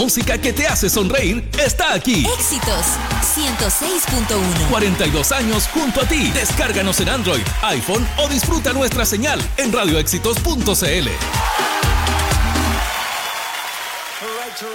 Música que te hace sonreír está aquí. Éxitos 106.1. 42 años junto a ti. Descárganos en Android, iPhone o disfruta nuestra señal en radioéxitos.cl.